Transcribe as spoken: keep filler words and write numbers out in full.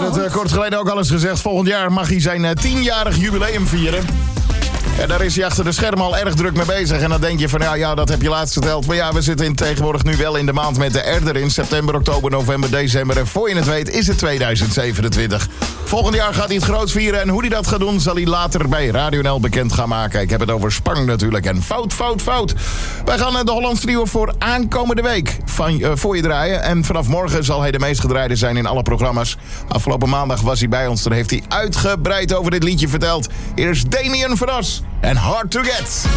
het uh, kort geleden ook al eens gezegd. Volgend jaar mag hij zijn uh, tienjarig jubileum vieren. En daar is hij achter de schermen al erg druk mee bezig. En dan denk je van, ja, ja, dat heb je laatst verteld. Maar ja, we zitten in tegenwoordig nu wel in de maand met de R erin. September, oktober, november, december. En voor je het weet is het tweeduizend zevenentwintig. Volgend jaar gaat hij het groot vieren. En hoe hij dat gaat doen, zal hij later bij Radio N L bekend gaan maken. Ik heb het over Spang natuurlijk. En fout, fout, fout. Wij gaan de Hollandse Nieuwe voor aankomende week van, uh, voor je draaien. En vanaf morgen zal hij de meest gedraaide zijn in alle programma's. Afgelopen maandag was hij bij ons. Toen heeft hij uitgebreid over dit liedje verteld. Hier is Damien Verras en Hard to Get.